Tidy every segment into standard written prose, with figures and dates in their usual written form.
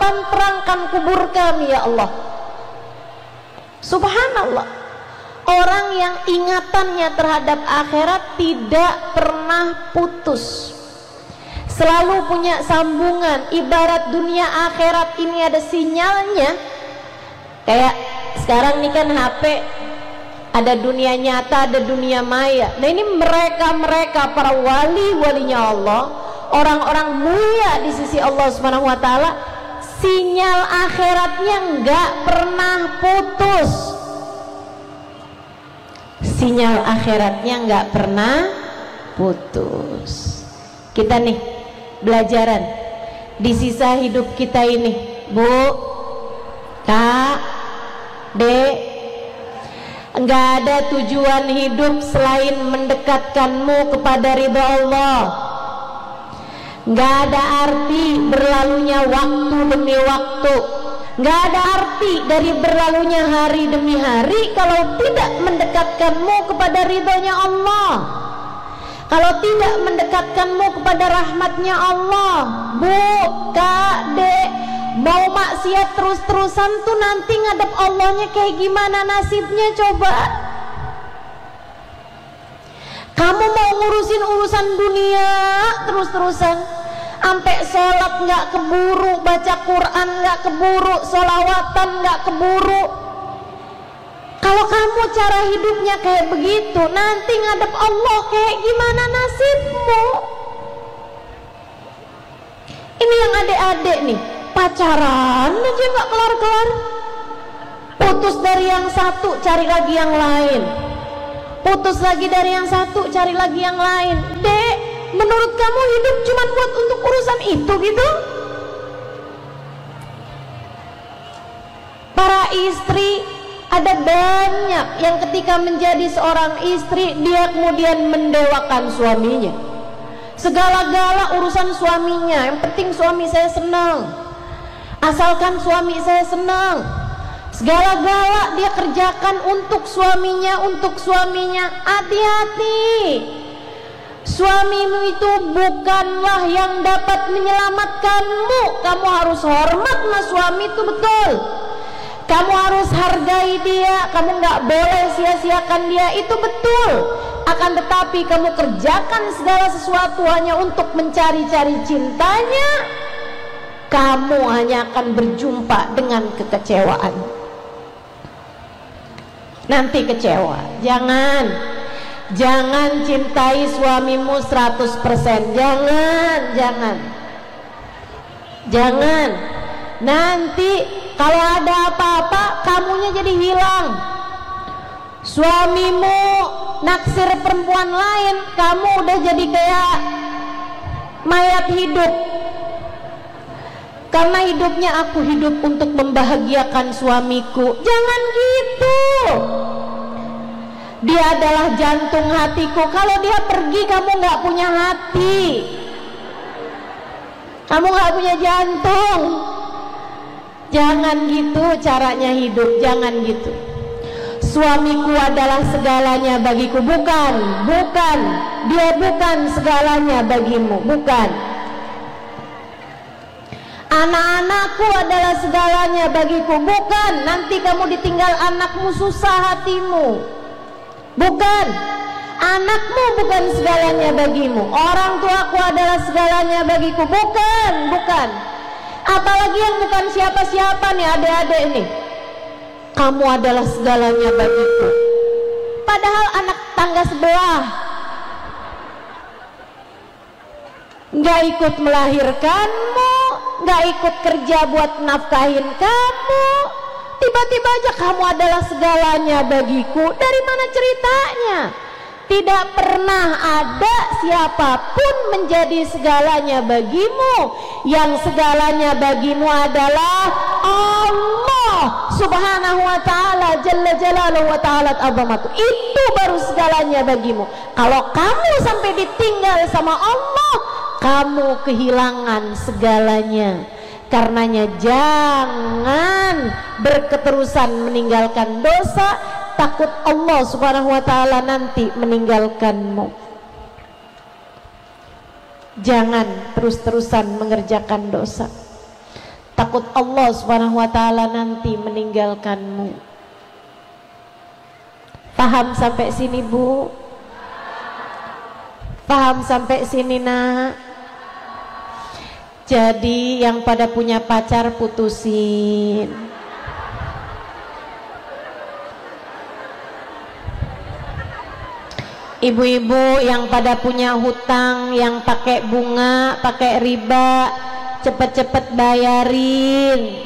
terangkan kubur kami ya Allah. Subhanallah, orang yang ingatannya terhadap akhirat tidak pernah putus, selalu punya sambungan. Ibarat dunia akhirat ini ada sinyalnya. Kayak sekarang ini kan HP, ada dunia nyata, ada dunia maya. Nah ini mereka para wali-walinya Allah, orang-orang mulia di sisi Allah Subhanahu wa taala, sinyal akhiratnya nggak pernah putus. Sinyal akhiratnya nggak pernah putus. Kita nih belajaran di sisa hidup kita ini, Bu, Kak, Dek, nggak ada tujuan hidup selain mendekatkanmu kepada ridha Allah. Nggak ada arti berlalunya waktu demi waktu, nggak ada arti dari berlalunya hari demi hari kalau tidak mendekatkanmu kepada ridhonya Allah, kalau tidak mendekatkanmu kepada rahmatnya Allah. Bu, Kak, Dek, mau maksiat terus-terusan tuh nanti ngadep Allahnya kayak gimana nasibnya coba? Kamu mau ngurusin urusan dunia terus-terusan, sampai sholat nggak keburu, baca Quran nggak keburu, sholawatan nggak keburu. Kalau kamu cara hidupnya kayak begitu, nanti ngadep Allah kayak gimana nasibmu? Ini yang adik-adik nih, pacaran aja nggak kelar-kelar, putus dari yang satu cari lagi yang lain, putus lagi dari yang satu cari lagi yang lain. Dek, menurut kamu hidup cuma buat untuk urusan itu gitu? Para istri ada banyak yang ketika menjadi seorang istri dia kemudian mendewakan suaminya. Segala-gala urusan suaminya, yang penting suami saya senang, asalkan suami saya senang. Segala-gala dia kerjakan untuk suaminya, untuk suaminya. Hati-hati, suamimu itu bukanlah yang dapat menyelamatkanmu. Kamu harus hormat sama suami itu, betul. Kamu harus hargai dia, kamu nggak boleh sia-siakan dia, itu betul. Akan tetapi kamu kerjakan segala sesuatu hanya untuk mencari-cari cintanya, kamu hanya akan berjumpa dengan kekecewaan. Nanti kecewa. Jangan cintai suamimu 100%. Jangan. Nanti kalau ada apa-apa kamunya jadi hilang. Suamimu naksir perempuan lain, kamu udah jadi kayak mayat hidup. Karena hidupnya aku hidup untuk membahagiakan suamiku. Jangan gitu. Dia adalah jantung hatiku. Kalau dia pergi kamu nggak punya hati, kamu nggak punya jantung. Jangan gitu caranya hidup, jangan gitu. Suamiku adalah segalanya bagiku, bukan. Dia bukan segalanya bagimu, bukan. Anak-anakku adalah segalanya bagiku, bukan. Nanti kamu ditinggal anakmu susah hatimu, bukan. Anakmu bukan segalanya bagimu. Orang tuaku adalah segalanya bagiku, bukan. Apalagi yang bukan siapa-siapa nih, adik-adik nih. Kamu adalah segalanya bagiku. Padahal anak tangga sebelah nggak ikut melahirkanmu, nggak ikut kerja buat nafkahin kamu, tiba-tiba aja kamu adalah segalanya bagiku. Dari mana ceritanya? Tidak pernah ada siapapun menjadi segalanya bagimu. Yang segalanya bagimu adalah Allah Subhanahu wa ta'ala, Jalla Jalaluhu wa ta'ala azamatu. Itu baru segalanya bagimu. Kalau kamu sampai ditinggal sama Allah, kamu kehilangan segalanya. Karenanya jangan berketerusan meninggalkan dosa, takut Allah Subhanahu wa ta'ala nanti meninggalkanmu. Jangan terus-terusan mengerjakan dosa. takut Allah Subhanahu wa taala nanti meninggalkanmu. Paham sampai sini, Bu? Paham sampai sini, Nak? Jadi yang pada punya pacar putusin. Ibu-ibu yang pada punya hutang, yang pakai bunga, pakai riba, cepet-cepet bayarin.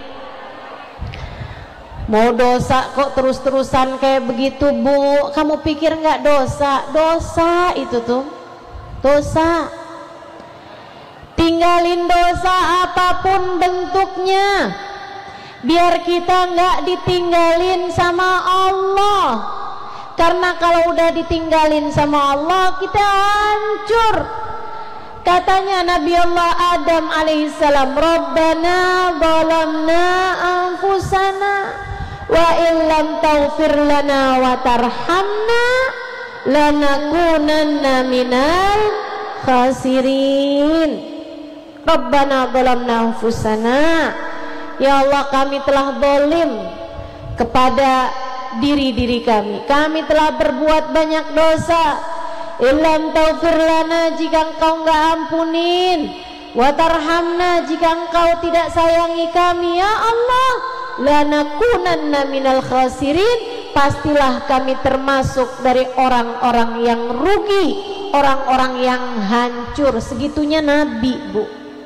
Mau dosa kok terus-terusan kayak begitu, Bu? Kamu pikir nggak dosa? Dosa itu tuh, dosa. Tinggalin dosa apapun bentuknya, biar kita nggak ditinggalin sama Allah. Karena kalau udah ditinggalin sama Allah, kita hancur. Katanya Nabi Allah Adam alaihissalam, Rabbana zalamna anfusana wa illam taghfir lana wa tarhamna lanakunanna minal khasirin. Rabbana zalamna anfusana, ya Allah, kami telah zalim kepada diri-diri kami. Kami telah berbuat banyak dosa. Illam taghfir lana, jika engkau enggak ampunin, wa tarhamna, jika engkau tidak sayangi kami, ya Allah, lanakunanna minal khasirin, pastilah kami termasuk dari orang-orang yang rugi, orang-orang yang hancur. Segitunya Nabi, Bu.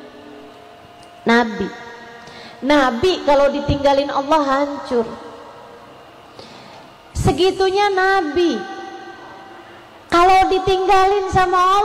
Nabi kalau ditinggalin Allah hancur. Segitunya Nabi kalau ditinggalin sama Allah